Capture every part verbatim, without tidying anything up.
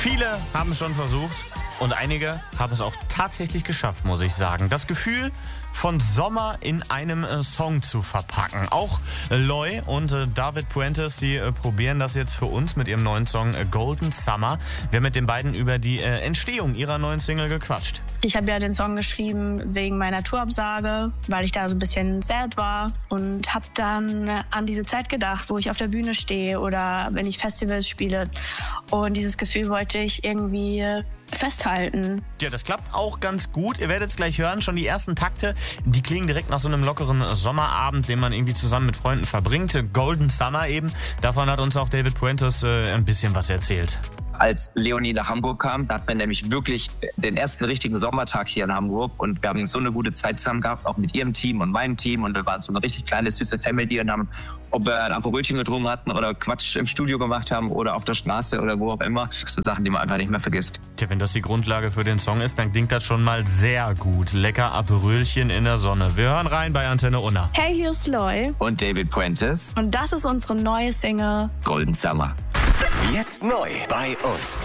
Viele haben es schon versucht und einige haben es auch tatsächlich geschafft, muss ich sagen. Das Gefühl von Sommer in einem äh, Song zu verpacken. Auch äh, Loy und äh, David Puentes, die äh, probieren das jetzt für uns mit ihrem neuen Song äh, Golden Summer. Wir haben mit den beiden über die äh, Entstehung ihrer neuen Single gequatscht. Ich habe ja den Song geschrieben wegen meiner Tourabsage, weil ich da so ein bisschen sad war und habe dann an diese Zeit gedacht, wo ich auf der Bühne stehe oder wenn ich Festivals spiele. Und dieses Gefühl wollte ich irgendwie festhalten. Ja, das klappt auch ganz gut. Ihr werdet es gleich hören, schon die ersten Takte, die klingen direkt nach so einem lockeren Sommerabend, den man irgendwie zusammen mit Freunden verbringt. Golden Summer eben. Davon hat uns auch David Puentes äh, ein bisschen was erzählt. Als Leonie nach Hamburg kam, da hat man nämlich wirklich den ersten richtigen Sommertag hier in Hamburg und wir haben so eine gute Zeit zusammen gehabt, auch mit ihrem Team und meinem Team und wir waren so eine richtig kleine, süße Family und haben, ob wir ein Aperolchen getrunken hatten oder Quatsch im Studio gemacht haben oder auf der Straße oder wo auch immer. Das sind Sachen, die man einfach nicht mehr vergisst. Tja, wenn das die Grundlage für den Song ist, dann klingt das schon mal sehr gut. Lecker Aperölchen in der Sonne. Wir hören rein bei Antenne Unna. Hey, hier ist Loy. Und David Puentes. Und das ist unsere neue Single Golden Summer. Jetzt neu bei uns.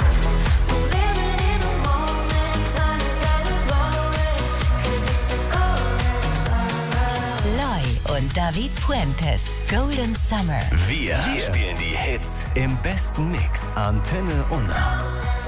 Loy und David Puentes. Golden Summer. Wir, Wir spielen die Hits im besten Mix. Antenne Unna.